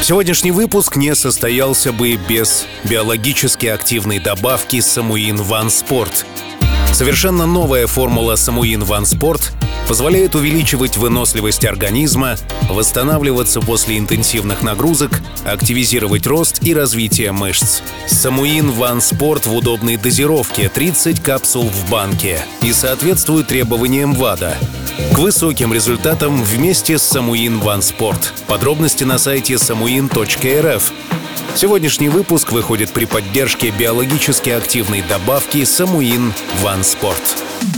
Сегодняшний выпуск не состоялся бы без биологически активной добавки Самуин Ван Спорт. Совершенно новая формула Самуин Ван Спорт позволяет увеличивать выносливость организма, восстанавливаться после интенсивных нагрузок, активизировать рост и развитие мышц. Самуин Ван Спорт в удобной дозировке 30 капсул в банке и соответствует требованиям ВАДА. К высоким результатам вместе с Самуин Ван Спорт. Подробности на сайте samuin.rf. Сегодняшний выпуск выходит при поддержке биологически активной добавки Самуин Ван Спорт.